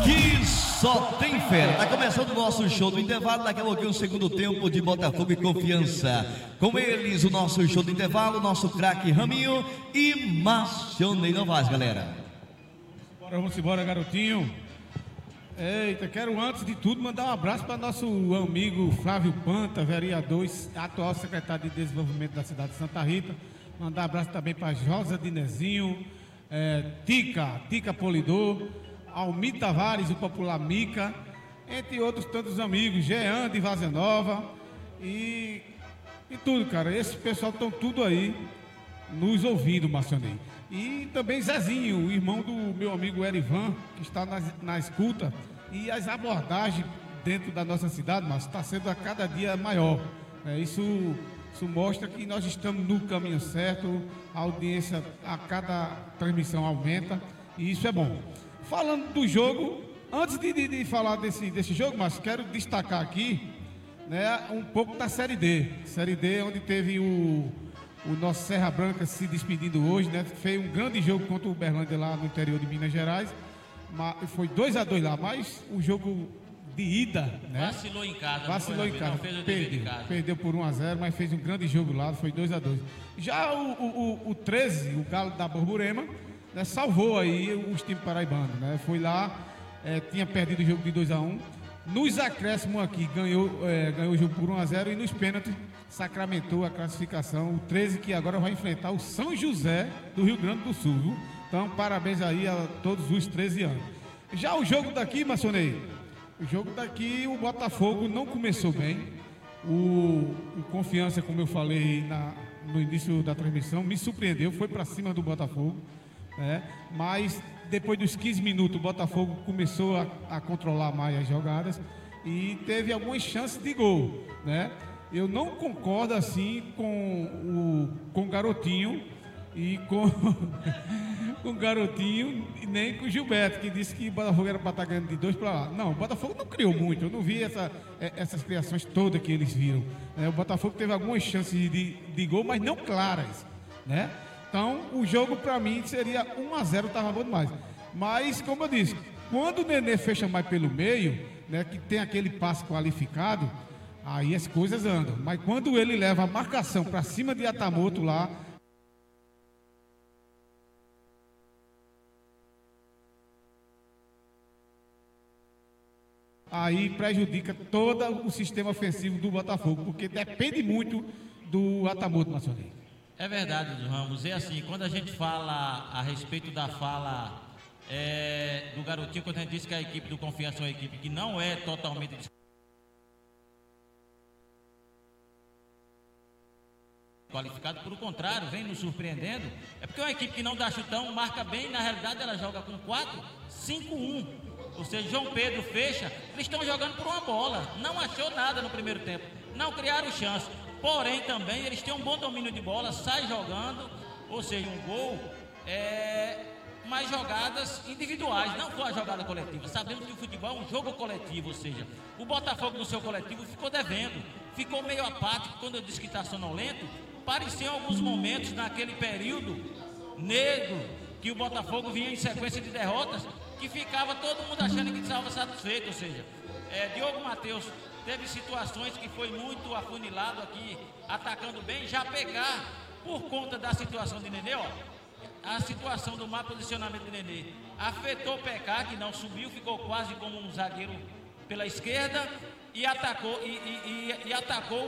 aqui só tem fé. Tá começando o nosso show do intervalo. Daqui a pouquinho o segundo tempo de Botafogo e Confiança. Com eles, o nosso show do intervalo, nosso craque Raminho e Marcionei Novaes, galera. Vamos embora, garotinho. Eita, quero antes de tudo mandar um abraço para nosso amigo Flávio Panta, vereador, atual secretário de Desenvolvimento da cidade de Santa Rita. Mandar um abraço também para Josa Dinezinho, Tica Polidor, Almir Tavares, o popular Mica, entre outros tantos amigos, Jean de Vaza Nova e tudo, cara. Esse pessoal estão tudo aí nos ouvindo, Marcionei. E também Zezinho, o irmão do meu amigo Erivan, que está na escuta. E as abordagens dentro da nossa cidade, mas está sendo a cada dia maior. Isso mostra que nós estamos no caminho certo, a audiência a cada transmissão aumenta e isso é bom. Falando do jogo, antes de falar desse jogo, mas quero destacar aqui, né, um pouco da Série D. Série D, onde teve o nosso Serra Branca se despedindo hoje, né? Fez um grande jogo contra o Uberlândia lá no interior de Minas Gerais. Foi 2-2 lá, mas o jogo de ida, né? Vacilou em casa. Vacilou em casa. Não fez o dever de casa. Perdeu por 1-0, mas fez um grande jogo lá, foi 2-2. Já o 13, o Galo da Borborema, né, salvou aí os times paraibanos, né? Foi lá, tinha perdido o jogo de 2-1. Nos acréscimos aqui, ganhou o jogo por 1-0 e nos pênaltis sacramentou a classificação. O 13 que agora vai enfrentar o São José do Rio Grande do Sul, viu? Então, parabéns aí a todos os 13 anos. Já o jogo daqui, Marcionei, o jogo daqui, o Botafogo não começou bem. O Confiança, como eu falei no início da transmissão, me surpreendeu, foi para cima do Botafogo, né? Mas depois dos 15 minutos, o Botafogo começou a controlar mais as jogadas e teve algumas chances de gol, né? Eu não concordo assim com o Garotinho e com o Garotinho e nem com o Gilberto, que disse que o Botafogo era para estar ganhando de 2 para lá. Não, o Botafogo não criou muito, eu não vi essas criações todas que eles viram. O Botafogo teve algumas chances de gol, mas não claras, né? Então, o jogo para mim seria 1-0, estava bom demais. Mas, como eu disse, quando o Nenê fecha mais pelo meio, né, que tem aquele passe qualificado, aí as coisas andam. Mas quando ele leva a marcação para cima de Atamoto lá, aí prejudica todo o sistema ofensivo do Botafogo, porque depende muito do Atamoto, Marcionei. É verdade, Ramos. É assim, quando a gente fala a respeito da fala do Garotinho, quando a gente disse que a equipe do Confiança é uma equipe que não é totalmente qualificado, pelo contrário, vem nos surpreendendo, é porque é uma equipe que não dá chutão, marca bem, na realidade ela joga com 4-5-1, ou seja, João Pedro fecha, eles estão jogando por uma bola, não achou nada no primeiro tempo, não criaram chance, porém também eles têm um bom domínio de bola, sai jogando, ou seja, um gol, mais jogadas individuais, não foi a jogada coletiva. Sabemos que o futebol é um jogo coletivo, ou seja, o Botafogo no seu coletivo ficou devendo, ficou meio apático. Quando eu disse que está sonolento, parecia em alguns momentos naquele período negro que o Botafogo vinha em sequência de derrotas, que ficava todo mundo achando que estava satisfeito, ou seja, Diogo Matheus teve situações que foi muito afunilado aqui, atacando bem, já pegar por conta da situação de Nenê, a situação do mau posicionamento de Nenê afetou o PK, que não subiu, ficou quase como um zagueiro pela esquerda e atacou, e atacou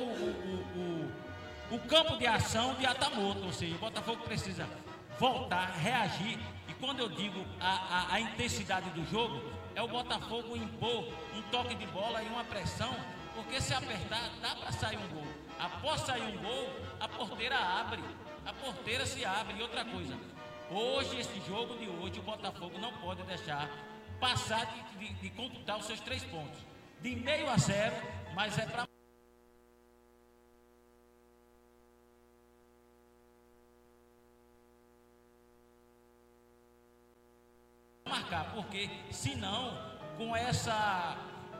o campo de ação de Atamoto, ou seja, o Botafogo precisa voltar, reagir, e quando eu digo a intensidade do jogo, é o Botafogo impor um toque de bola e uma pressão, porque se apertar, dá para sair um gol. Após sair um gol, a porteira abre, a porteira se abre. E outra coisa, hoje, esse jogo de hoje, o Botafogo não pode deixar passar de computar os seus 3 pontos. De 0,5, mas é para marcar, porque senão, com essa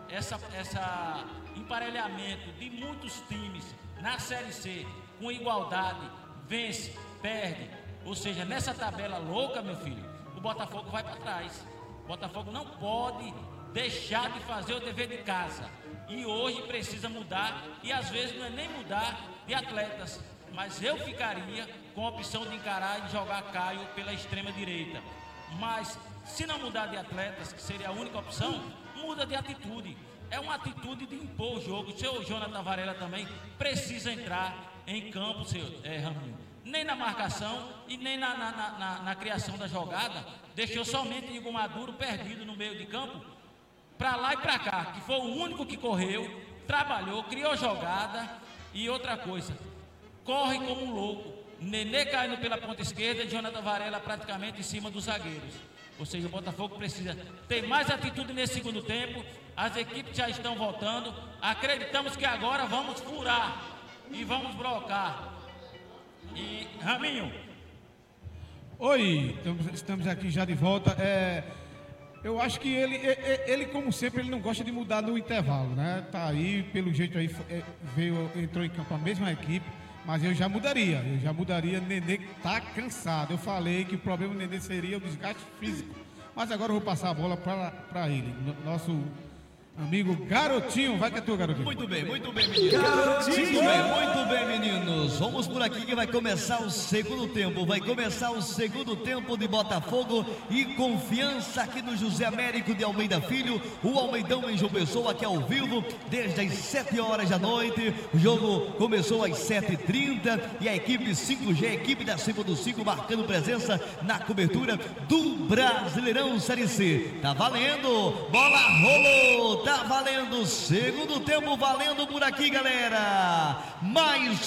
emparelhamento de muitos times na Série C, com igualdade, vence, perde, ou seja, nessa tabela louca, meu filho, o Botafogo vai para trás. Botafogo não pode deixar de fazer o dever de casa. E hoje precisa mudar, e às vezes não é nem mudar de atletas, mas eu ficaria com a opção de encarar e jogar Caio pela extrema direita. Mas se não mudar de atletas, que seria a única opção, muda de atitude. É uma atitude de impor o jogo. O seu Jonathan Varela também precisa entrar em campo, seu Raminho. Nem na marcação e nem na criação da jogada. Deixou somente Igor Maduro perdido no meio de campo, para lá e para cá, que foi o único que correu, trabalhou, criou jogada. E outra coisa, corre como um louco. Nenê caindo pela ponta esquerda e Jonathan Varela praticamente em cima dos zagueiros. Ou seja, o Botafogo precisa ter mais atitude nesse segundo tempo. As equipes já estão voltando. Acreditamos que agora vamos furar e vamos blocar. E Raminho. Oi, estamos aqui já de volta. Eu acho que ele, como sempre, ele não gosta de mudar no intervalo, né? Tá aí, pelo jeito aí, entrou em campo a mesma equipe, mas eu já mudaria. Nenê tá cansado. Eu falei que o problema do Nenê seria o desgaste físico, mas agora eu vou passar a bola para ele, nosso amigo Garotinho. Vai que é tua, Garotinho. Muito bem, meninos. Garotinho. Muito bem, meninos. Vamos por aqui que vai começar o segundo tempo. Vai começar o segundo tempo de Botafogo e Confiança aqui no José Américo de Almeida Filho. O Almeidão em João Pessoa, aqui ao vivo, desde as 7 horas da noite. O jogo começou às 7h30 e a equipe 5G, a equipe da Cima do 5, marcando presença na cobertura do Brasileirão Série C. Tá valendo, bola rolou. Tá valendo, segundo tempo valendo por aqui, galera. Mais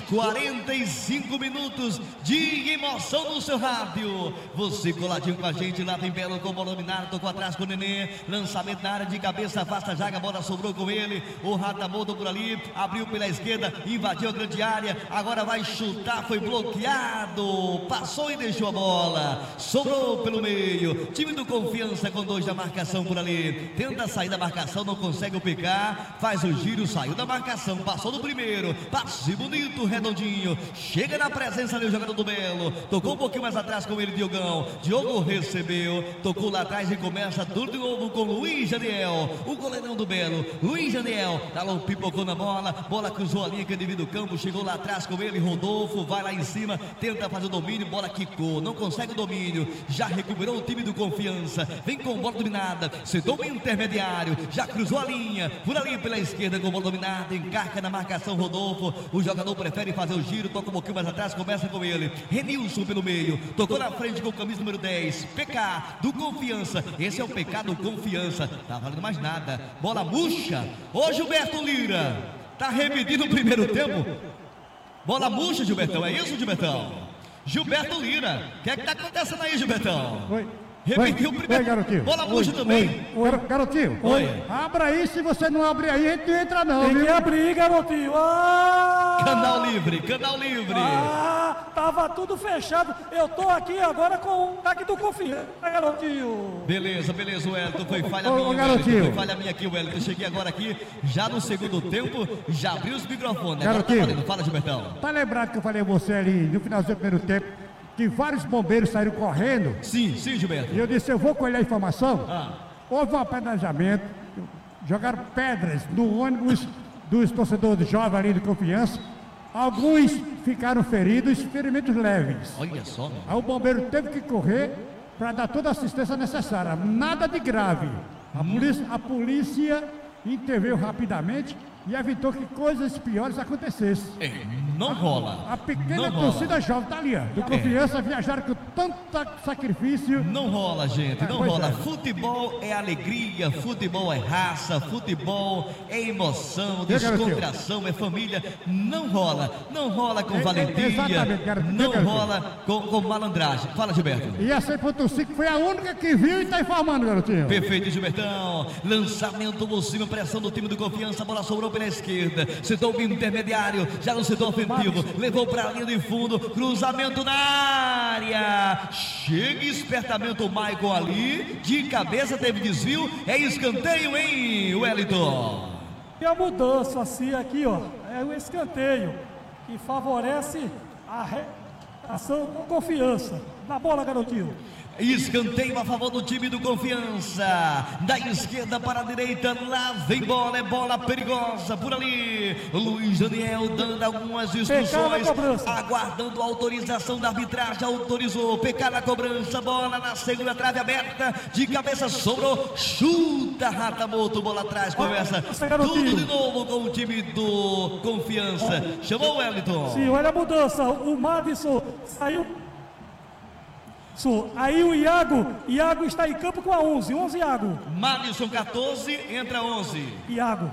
45 minutos de emoção no seu rádio. Você coladinho com a gente, lá tem Belo com o bola dominada, tocou atrás com o Nenê. Lançamento na área de cabeça, afasta a zaga, a bola sobrou com ele. O Ratamodo por ali, abriu pela esquerda, invadiu a grande área. Agora vai chutar, foi bloqueado. Passou e deixou a bola. Sobrou pelo meio. Time do Confiança com 2 da marcação por ali. Tenta sair da marcação, não consegue o picar, faz o giro, saiu da marcação, passou no primeiro, passe bonito, redondinho, chega na presença ali o jogador do Belo, tocou um pouquinho mais atrás com ele, Diogo recebeu, tocou lá atrás e começa tudo de novo com Luiz Janiel, o goleirão do Belo, Luiz Janiel, talão pipocou na bola cruzou a linha que divide o campo, chegou lá atrás com ele, Rodolfo, vai lá em cima, tenta fazer o domínio, bola quicou, não consegue o domínio, já recuperou o time do Confiança, vem com bola dominada, setor intermediário, já cruzou a linha, por ali pela esquerda com bola dominada, encarca na marcação Rodolfo, o jogador prefere fazer o giro, toca um pouquinho mais atrás, começa com ele, Renilson pelo meio, tocou na frente com o camisa número 10, PK do Confiança, esse é o PK do Confiança, tá valendo mais nada, bola murcha, ô Gilberto Lira, tá repetindo o primeiro tempo, bola murcha, Gilbertão, é isso, Gilbertão? Gilberto Lira, o que é que tá acontecendo aí, Gilbertão? Oi. Repetiu o primeiro. Oi, Garotinho. Bola murcha também. Oi, Garotinho. Oi. Abra aí, se você não abrir aí, a gente não entra não, Tem viu? que abrir, Garotinho. Ah! Canal livre, canal livre. Tava tudo fechado. Eu tô aqui agora com o aqui do Confiança, Garotinho. Beleza, Wellington. Foi falha Ô, minha, Garotinho. Wellington. Foi falha minha aqui, Wellington. Eu cheguei agora aqui, já no segundo tempo, já abri os microfones. Agora tá Garotinho. valendo. Fala, Gilbertão. Tá lembrado que eu falei a você ali no finalzinho do primeiro tempo, que vários bombeiros saíram correndo, Sim, Gilberto. e eu disse, eu vou colher a informação. Ah. Houve um apedrejamento, jogaram pedras no ônibus dos torcedores jovens ali de Confiança. Alguns ficaram feridos, ferimentos leves. Olha só, meu. Aí o bombeiro teve que correr para dar toda a assistência necessária. Nada de grave. A polícia interveio rapidamente e evitou que coisas piores acontecessem. Não rola. A pequena Não rola. torcida jovem tá ali, ó, do Confiança, viajaram com tanto sacrifício. Não rola, gente, não Pois rola. é. Futebol é alegria, futebol é raça, futebol é emoção, Viu, descontração, é família. Não rola com valentia, exatamente, garotinho. não Viu, garotinho? rola com malandragem. Fala, Gilberto. E a 100.5 foi a única que viu e tá informando, garotinho. Perfeito, Gilbertão. Lançamento por cima, pressão do time do Confiança. A bola sobrou pela esquerda. Setor intermediário, já no setor ofensivo. Levou para a linha de fundo. Cruzamento na área. Chega espertamento o Maicon ali. De cabeça teve desvio. É escanteio, hein, Wellington? E a mudança assim aqui, ó, é um escanteio que favorece a ação com Confiança. Na bola, Garotinho. Escanteio a favor do time do Confiança. Da esquerda para a direita, lá vem bola, é bola perigosa por ali. Luiz Daniel dando algumas instruções, aguardando a autorização da arbitragem. Autorizou, PK na cobrança, bola na segunda trave aberta, de cabeça sobrou, chuta Ratamoto, bola atrás, começa tudo de novo com o time do Confiança. Chamou o Wellington. Sim, olha a mudança, o Madison saiu. Aí o Iago está em campo com a 11 Iago. Madison 14, entra 11. Iago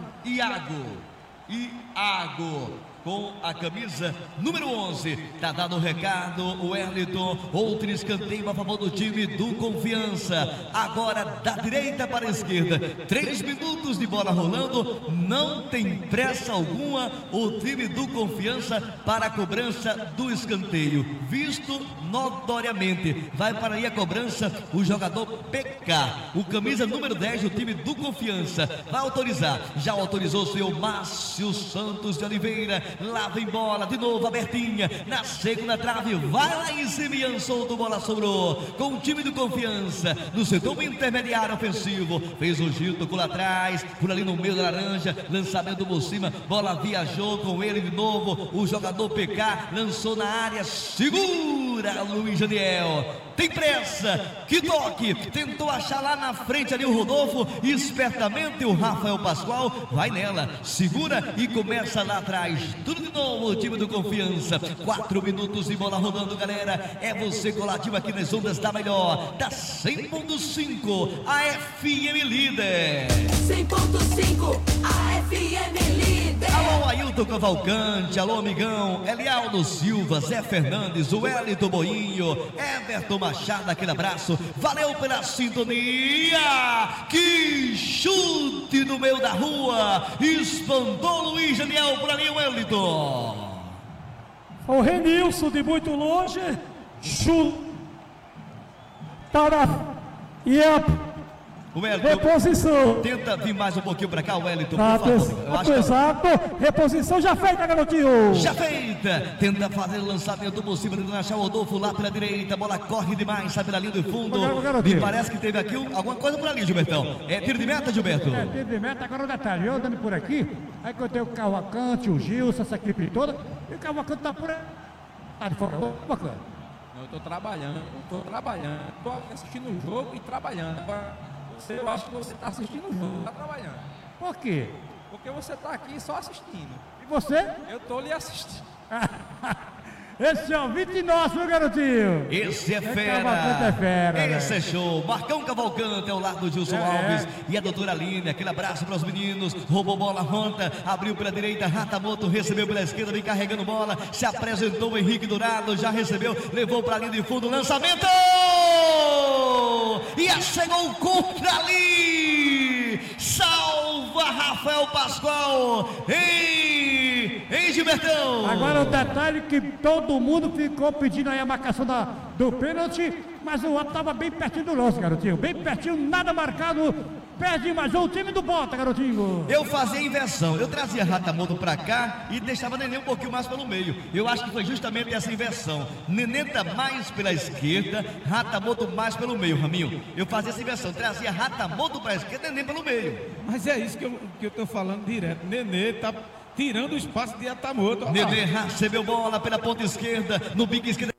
com a camisa número 11. Tá dado o recado, o Wellington. Outro escanteio a favor do time do Confiança. Agora da direita para a esquerda. 3 minutos de bola rolando. Não tem pressa alguma o time do Confiança para a cobrança do escanteio. Visto notoriamente. Vai para aí a cobrança o jogador PK. O camisa número 10 do time do Confiança. Vai autorizar. Já autorizou o senhor Márcio Santos de Oliveira. Lá vem bola, de novo abertinha, na segunda trave, vai lá em cima, Ian solto, bola sobrou, com o time do Confiança, no setor intermediário ofensivo, fez o giro, tocou lá atrás, por ali no meio da laranja, lançamento por cima, bola viajou com ele de novo, o jogador PK, lançou na área, segura Luiz Daniel, tem pressa, que toque, tentou achar lá na frente ali o Rodolfo, espertamente o Rafael Pascoal, vai nela, segura e começa lá atrás, tudo de novo, o time do Confiança. 4 minutos de bola rodando, galera. É você colativo aqui nas ondas da melhor, da 100.5, a FM líder. 100.5, a FM líder. Alô, Ailton Cavalcante, alô, amigão. Elialdo Silva, Zé Fernandes, o Wellington Boinho, Everton Machado, aquele abraço. Valeu pela sintonia. Que chute no meio da rua. Espantou Luiz Daniel por ali, o Wellington. O Renilson de muito longe. E a reposição. Tenta vir mais um pouquinho para cá, Wellington, Exato. Reposição já feita, garotinho. Já feita. Tenta fazer o lançamento possível, tentando achar o Rodolfo lá pela direita. A bola corre demais, sabe, na linha do fundo. Me parece que teve aqui alguma coisa por ali, Gilbertão. É tiro de meta, Gilberto? É tiro de meta. Agora o detalhe, eu andando por aqui, aí que eu tenho o Cavalcante, o Gilson, essa equipe toda, e o Cavalcante tá por aí. Tá de fora, bacana. Eu tô trabalhando, tô assistindo o jogo e trabalhando. Eu acho que você está assistindo o jogo, está trabalhando. Por quê? Porque você está aqui só assistindo. E você? Eu estou lhe assistindo. Esse é o 29, meu garotinho. Esse é fera. Cavalcante é fera. Esse é show. Marcão Cavalcante ao lado do Gilson Alves e a doutora Aline. Aquele abraço para os meninos. Roubou bola, Ronta. Abriu pela direita. Ratamoto recebeu pela esquerda. Vem carregando bola. Se apresentou o Henrique Dourado. Já recebeu. Levou para a linha de fundo. Lançamento. E chegou contra ali. Salva Rafael Pascoal. Ei, Gilbertão. Agora o detalhe que todo mundo ficou pedindo aí a marcação do pênalti, mas o outro estava bem pertinho do lance, garotinho. Bem pertinho, nada marcado. Perde mais um, time do Bota, garotinho. Eu fazia inversão, eu trazia Ratamoto pra cá e deixava Nenê um pouquinho mais pelo meio. Eu acho que foi justamente essa inversão. Nenê tá mais pela esquerda, Ratamoto mais pelo meio, Raminho. Eu fazia essa inversão, trazia Ratamoto pra esquerda, Nenê pelo meio. Mas é isso que eu tô falando direto. Nenê tá tirando o espaço de Ratamoto. Nenê recebeu bola pela ponta esquerda, no bico esquerdo.